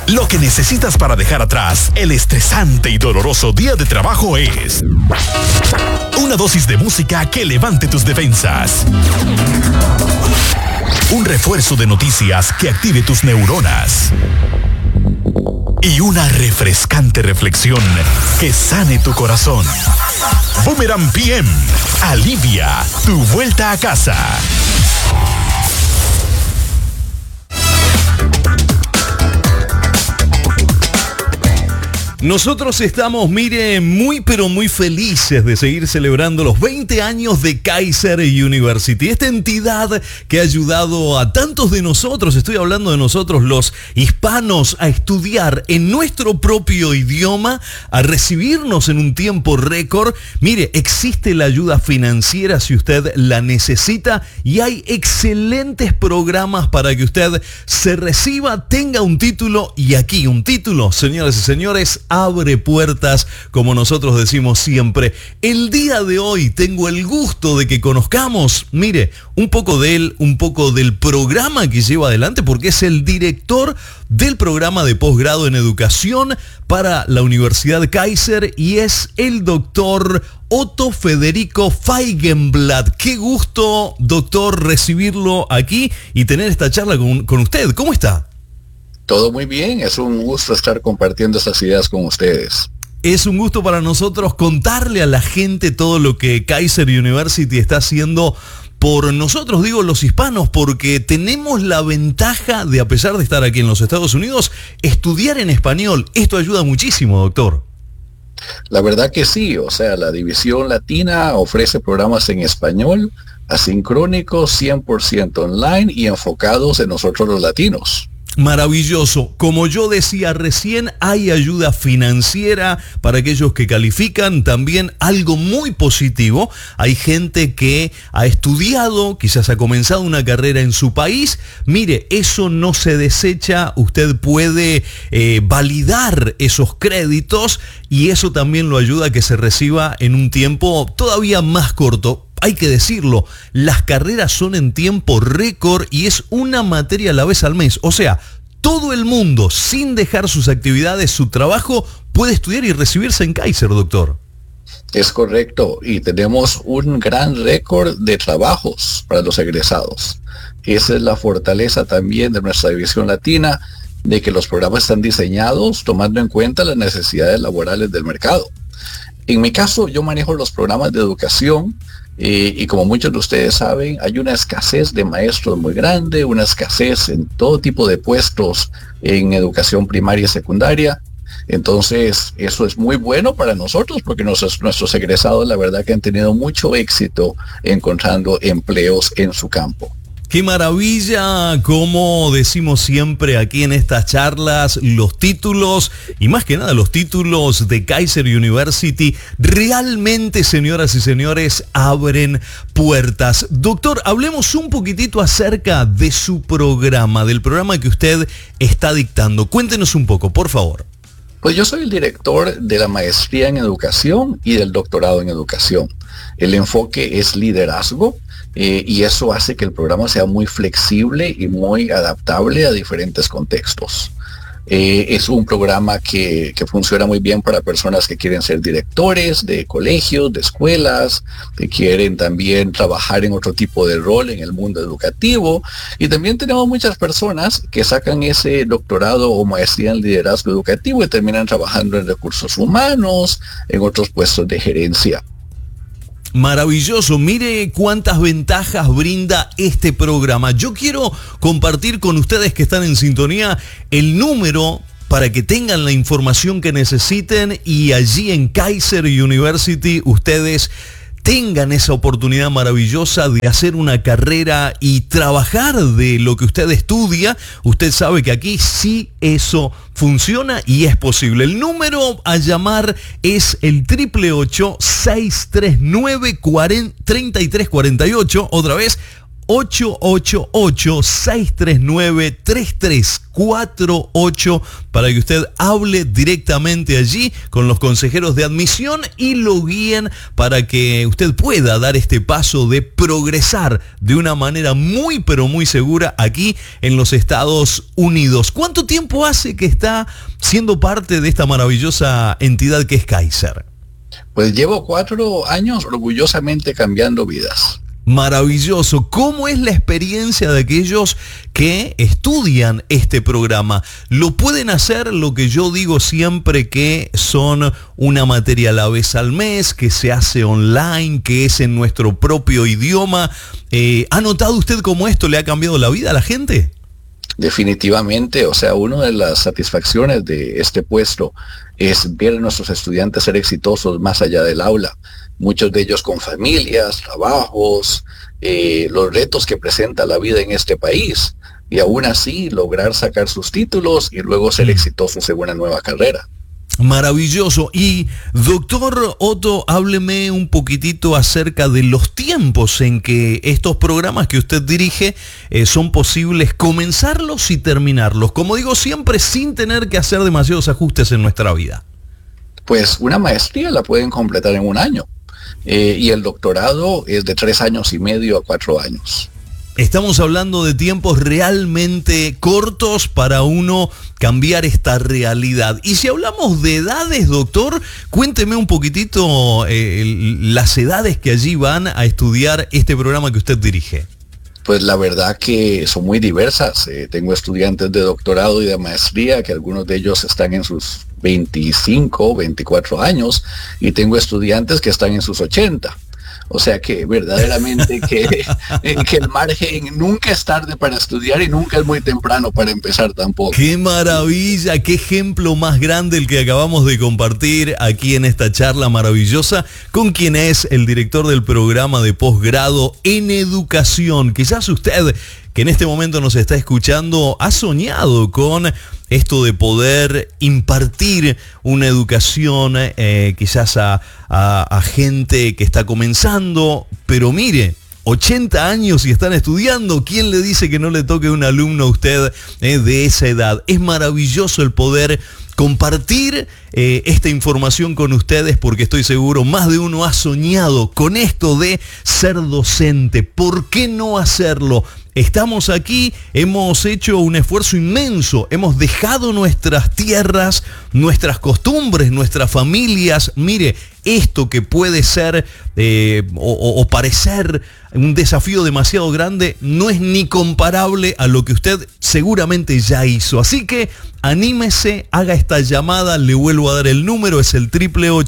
Lo que necesitas para dejar atrás el estresante y doloroso día de trabajo es una dosis de música que levante tus defensas. Un refuerzo de noticias que active tus neuronas. Y una refrescante reflexión que sane tu corazón. Boomerang PM alivia tu vuelta a casa. Nosotros estamos, mire, muy pero muy felices de seguir celebrando los 20 años de Kaiser University, esta entidad que ha ayudado a tantos de nosotros, estoy hablando de nosotros los hispanos, a estudiar en nuestro propio idioma, a recibirnos en un tiempo récord. Mire, existe la ayuda financiera si usted la necesita y hay excelentes programas para que usted se reciba, tenga un título y aquí un título, señoras y señores, abre puertas, como nosotros decimos siempre. El día de hoy tengo el gusto de que conozcamos, mire, un poco de él, un poco del programa que lleva adelante, porque es el director del programa de posgrado en educación para la Universidad Kaiser y es el doctor Otto Federico Feigenblatt. Qué gusto, doctor, recibirlo aquí y tener esta charla con usted. ¿Cómo está? Todo muy bien, es un gusto estar compartiendo esas ideas con ustedes. Es un gusto para nosotros contarle a la gente todo lo que Kaiser University está haciendo por nosotros, digo los hispanos, porque tenemos la ventaja de, a pesar de estar aquí en los Estados Unidos, estudiar en español. Esto ayuda muchísimo, doctor. La verdad que sí, o sea, la División Latina ofrece programas en español, asincrónicos, 100% online y enfocados en nosotros los latinos. Maravilloso. Como yo decía recién, hay ayuda financiera para aquellos que califican. También algo muy positivo. Hay gente que ha estudiado, quizás ha comenzado una carrera en su país. Mire, eso no se desecha. Usted puede validar esos créditos y eso también lo ayuda a que se reciba en un tiempo todavía más corto. Hay que decirlo, las carreras son en tiempo récord y es una materia a la vez al mes. O sea, todo el mundo, sin dejar sus actividades, su trabajo, puede estudiar y recibirse en Kaiser, doctor. Es correcto, y tenemos un gran récord de trabajos para los egresados. Esa es la fortaleza también de nuestra División Latina, de que los programas están diseñados tomando en cuenta las necesidades laborales del mercado. En mi caso, yo manejo los programas de educación y como muchos de ustedes saben, hay una escasez de maestros muy grande, una escasez en todo tipo de puestos en educación primaria y secundaria. Entonces, eso es muy bueno para nosotros porque nuestros egresados, la verdad que han tenido mucho éxito encontrando empleos en su campo. Qué maravilla, como decimos siempre aquí en estas charlas, los títulos, y más que nada los títulos de Kaiser University, realmente, señoras y señores, abren puertas. Doctor, hablemos un poquitito acerca de su programa, del programa que usted está dictando. Cuéntenos un poco, por favor. Pues yo soy el director de la maestría en educación y del doctorado en educación. El enfoque es liderazgo. Y eso hace que el programa sea muy flexible y muy adaptable a diferentes contextos. Es un programa que funciona muy bien para personas que quieren ser directores de colegios, de escuelas, que quieren también trabajar en otro tipo de rol en el mundo educativo. Y también tenemos muchas personas que sacan ese doctorado o maestría en liderazgo educativo y terminan trabajando en recursos humanos, en otros puestos de gerencia. Maravilloso, mire cuántas ventajas brinda este programa. Yo quiero compartir con ustedes que están en sintonía el número para que tengan la información que necesiten y allí en Kaiser University ustedes tengan esa oportunidad maravillosa de hacer una carrera y trabajar de lo que usted estudia. Usted sabe que aquí sí eso funciona y es posible. El número a llamar es el 888-639-3348. Otra vez, 888-639-3348 para que usted hable directamente allí con los consejeros de admisión y lo guíen para que usted pueda dar este paso de progresar de una manera muy pero muy segura aquí en los Estados Unidos. ¿Cuánto tiempo hace que está siendo parte de esta maravillosa entidad que es Kaiser? Pues llevo 4 años orgullosamente cambiando vidas. Maravilloso. ¿Cómo es la experiencia de aquellos que estudian este programa? ¿Lo pueden hacer lo que yo digo siempre, que son una materia a la vez al mes, que se hace online, que es en nuestro propio idioma? ¿Ha notado usted cómo esto le ha cambiado la vida a la gente? Definitivamente, o sea, una de las satisfacciones de este puesto es ver a nuestros estudiantes ser exitosos más allá del aula. Muchos de ellos con familias, trabajos, los retos que presenta la vida en este país, y aún así lograr sacar sus títulos y luego ser exitosos en una nueva carrera. Maravilloso. Y doctor Otto, hábleme un poquitito acerca de los tiempos en que estos programas que usted dirige son posibles comenzarlos y terminarlos, como digo siempre, sin tener que hacer demasiados ajustes en nuestra vida. Pues una maestría la pueden completar en 1 año, y el doctorado es de 3 años y medio a 4 años. Estamos hablando de tiempos realmente cortos para uno cambiar esta realidad. Y si hablamos de edades, doctor, cuénteme un poquitito las edades que allí van a estudiar este programa que usted dirige. Pues la verdad que son muy diversas. Tengo estudiantes de doctorado y de maestría, que algunos de ellos están en sus 25, 24 años, y tengo estudiantes que están en sus 80. O sea que verdaderamente que el margen nunca es tarde para estudiar y nunca es muy temprano para empezar tampoco. ¡Qué maravilla! ¡Qué ejemplo más grande el que acabamos de compartir aquí en esta charla maravillosa con quien es el director del programa de posgrado en educación! Quizás usted, que en este momento nos está escuchando, ha soñado con esto de poder impartir una educación quizás a gente que está comenzando, pero mire, 80 años y están estudiando. ¿Quién le dice que no le toque un alumno a usted de esa edad? Es maravilloso el poder compartir esta información con ustedes, porque estoy seguro más de uno ha soñado con esto de ser docente. ¿Por qué no hacerlo? Estamos aquí, hemos hecho un esfuerzo inmenso, hemos dejado nuestras tierras, nuestras costumbres, nuestras familias. Mire, esto que puede ser o parecer un desafío demasiado grande, no es ni comparable a lo que usted seguramente ya hizo. Así que anímese, haga esta llamada, le vuelvo a dar el número, es el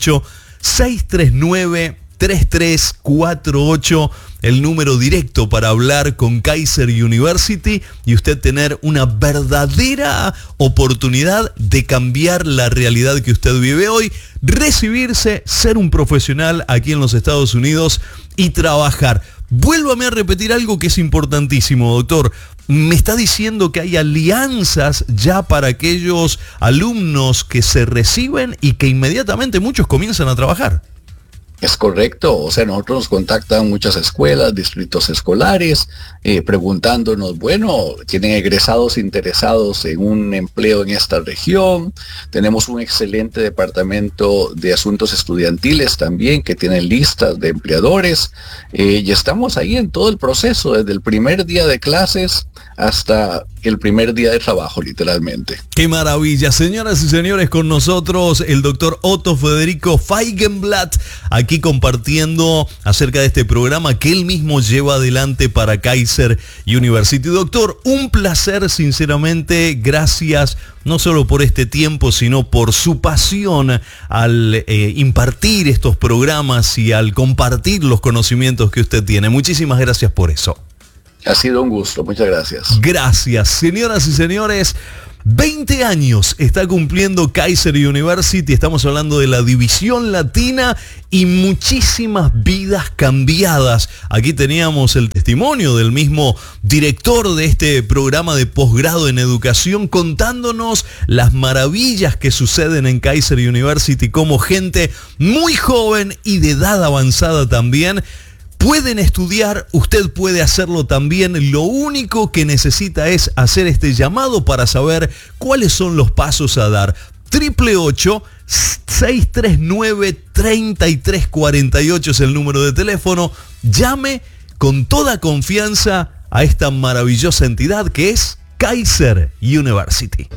888-639-3348, el número directo para hablar con Kaiser University y usted tener una verdadera oportunidad de cambiar la realidad que usted vive hoy, recibirse, ser un profesional aquí en los Estados Unidos y trabajar. Vuélvame a repetir algo que es importantísimo, doctor. Me está diciendo que hay alianzas ya para aquellos alumnos que se reciben y que inmediatamente muchos comienzan a trabajar. Es correcto, o sea, nosotros nos contactan muchas escuelas, distritos escolares, preguntándonos, bueno, ¿tienen egresados interesados en un empleo en esta región? Tenemos un excelente departamento de asuntos estudiantiles también, que tienen listas de empleadores, y estamos ahí en todo el proceso, desde el primer día de clases hasta el primer día de trabajo, literalmente. ¡Qué maravilla! Señoras y señores, con nosotros el doctor Otto Federico Feigenblatt, aquí compartiendo acerca de este programa que él mismo lleva adelante para Kaiser University. Doctor, un placer, sinceramente. Gracias no solo por este tiempo, sino por su pasión al impartir estos programas y al compartir los conocimientos que usted tiene. Muchísimas gracias por eso. Ha sido un gusto, muchas gracias. Gracias, señoras y señores. 20 años está cumpliendo Kaiser University, estamos hablando de la división latina y muchísimas vidas cambiadas. Aquí teníamos el testimonio del mismo director de este programa de posgrado en educación contándonos las maravillas que suceden en Kaiser University, como gente muy joven y de edad avanzada también pueden estudiar, usted puede hacerlo también. Lo único que necesita es hacer este llamado para saber cuáles son los pasos a dar. 888-639-3348 es el número de teléfono. Llame con toda confianza a esta maravillosa entidad que es Kaiser University.